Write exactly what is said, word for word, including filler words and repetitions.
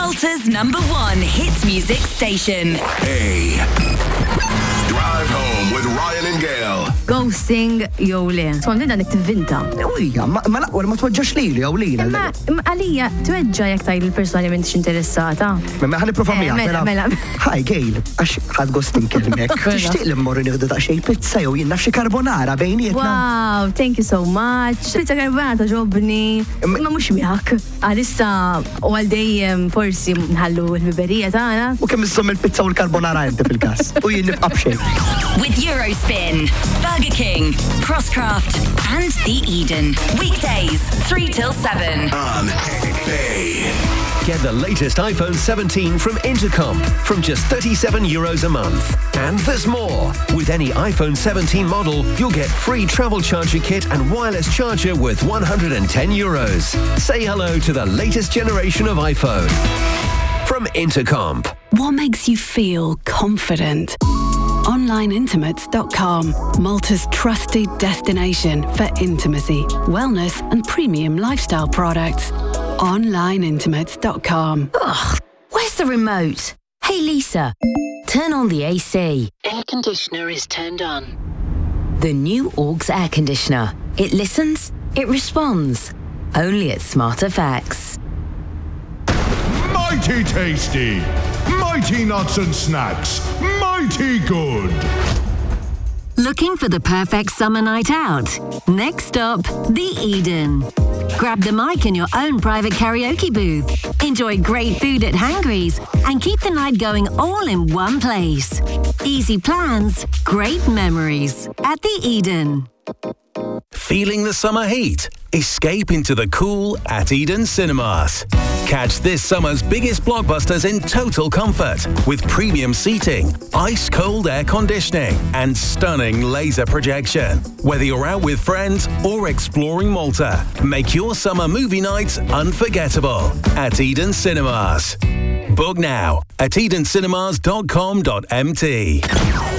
Malta's number one hits music station. A. Drive home with Ryan and Gail. Ghosting jew le. Skont din dik tivvinta. Ewija, ma laqwa ma tweġġax lili jew lila. Ma għalija tweġġa jekk tgħid il-persuna li m'intix interessata. Ma ħalli prova miegħek. Mela, mela. Ħaj, Gail, għax ħadd ghosting kelmek. Tixtieq li mmorru nieħdu daqsxejn pizza jew jien naf xi carbonara bejnietna. Wow, thank you so much. Pizza carbonara ġobni. Ma mhux miegħek. Għalissa u għal dejjem forsi nħallu l-biberija tagħna. U kemm issom il-pizza u l-carbonara inti fil-każ. U jien nibqa' b'xejn. With Eurospin, Burger King, Crosscraft, and The Eden. Weekdays, three till seven. On A. Get the latest iPhone seventeen from Intercomp from just thirty-seven euros a month. And there's more. With any iPhone seventeen model, you'll get free travel charger kit and wireless charger worth one hundred ten euros. Say hello to the latest generation of iPhone. From Intercomp. What makes you feel confident? online intimates dot com, Malta's trusted destination for intimacy, wellness and premium lifestyle products. online intimates dot com. Ugh, where's the remote? Hey Lisa, turn on the A C. Air conditioner is turned on. The new Augs air conditioner. It listens, it responds. Only at Smart Effects. Mighty tasty! Mighty nuts and snacks! Mighty good! Looking for the perfect summer night out? Next stop, The Eden. Grab the mic in your own private karaoke booth. Enjoy great food at Hangry's and keep the night going all in one place. Easy plans, great memories at The Eden. Feeling the summer heat? Escape into the cool at Eden Cinemas. Catch this summer's biggest blockbusters in total comfort with premium seating, ice-cold air conditioning and stunning laser projection. Whether you're out with friends or exploring Malta, make your summer movie nights unforgettable at Eden Cinemas. Book now at eden cinemas dot com dot m t.